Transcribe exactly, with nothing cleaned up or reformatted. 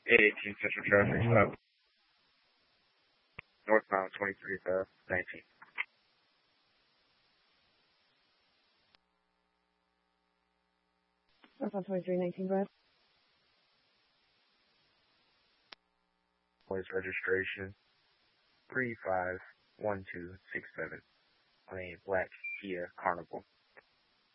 eight eighteen Central Traffic, stop. Northbound twenty-three, uh, nineteen. Northbound twenty-three nineteen, go ahead. Voice registration three five one two six seven on a black Kia Carnival.